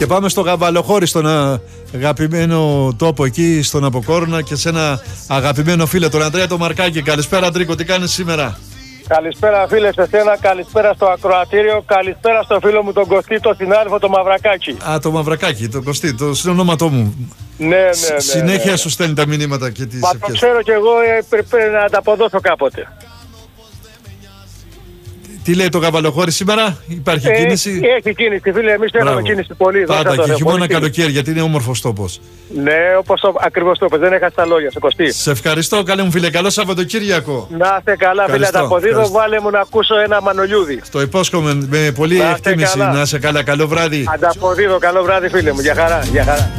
Και πάμε στο Γαβαλοχώρι, στον αγαπημένο τόπο εκεί, στον Αποκόρνα, και σε ένα αγαπημένο φίλο, τον Ανδρέα το Μαρκάκη. Καλησπέρα, Τρίκο, τι κάνεις σήμερα? Καλησπέρα, φίλε, σε σένα, καλησπέρα στο ακροατήριο, καλησπέρα στο φίλο μου τον Κωστή, τον συνάδελφο, τον Μαυρακάκη. Α, το Μαυρακάκη, τον Κωστή, το συνονόματό μου. Ναι. Συνέχεια σου στέλνει τα μηνύματα και τις ευχές. Μα το ξέρω κι εγώ, πρέπει να ανταποδώσω κάποτε. Τι λέει το Γαβαλοχώρι σήμερα, υπάρχει κίνηση? Έχει κίνηση, φίλε, εμείς έχουμε κίνηση πολύ. Πάντα και χειμώνα καλοκαίρι, γιατί είναι όμορφος τόπος. Ναι, όπως ακριβώς το είπες, δεν έχασε τα λόγια, σε Κωστή. Σε ευχαριστώ, καλέ μου φίλε, καλό Σαββατοκύριακο. Να είστε καλά, φίλε, ανταποδίδω, βάλε μου να ακούσω ένα Μανολιούδι. Το υπόσχομαι με πολύ εκτίμηση, να είσαι καλά, καλό βράδυ. Ανταποδίδω, καλό βράδυ, φίλε μου, για χαρά.